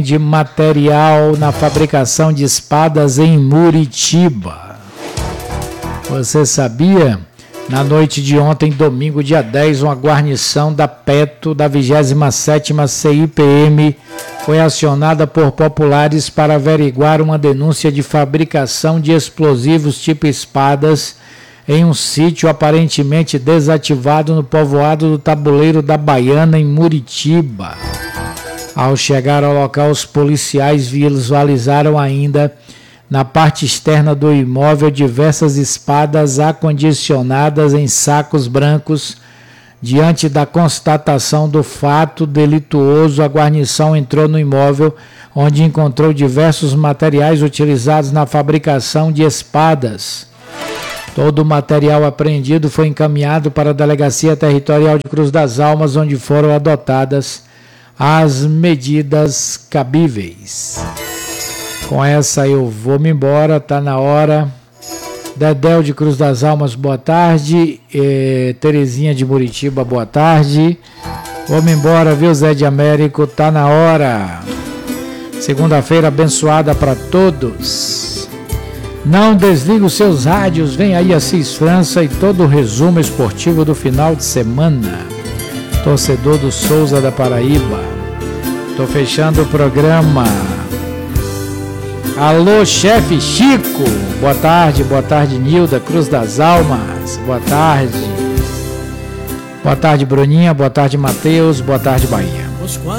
de material na fabricação de espadas em Muritiba. Você sabia? Na noite de ontem, domingo, dia 10, uma guarnição da PETO, da 27ª CIPM, foi acionada por populares para averiguar uma denúncia de fabricação de explosivos tipo espadas em um sítio aparentemente desativado no povoado do Tabuleiro da Baiana, em Muritiba. Ao chegar ao local, os policiais visualizaram ainda, na parte externa do imóvel, diversas espadas acondicionadas em sacos brancos. Diante da constatação do fato delituoso, a guarnição entrou no imóvel, onde encontrou diversos materiais utilizados na fabricação de espadas. Todo o material apreendido foi encaminhado para a Delegacia Territorial de Cruz das Almas, onde foram adotadas as medidas cabíveis. Com essa eu vou-me embora, tá na hora. Dedéu de Cruz das Almas, boa tarde. Terezinha de Muritiba, boa tarde. Vou-me embora, viu, Zé de Américo, tá na hora. Segunda-feira abençoada para todos. Não desligue os seus rádios, vem aí Assis França e todo o resumo esportivo do final de semana. Torcedor do Souza da Paraíba. Tô fechando o programa. Alô, chefe Chico. Boa tarde, Nilda, Cruz das Almas. Boa tarde. Boa tarde, Bruninha. Boa tarde, Matheus. Boa tarde, Bahia.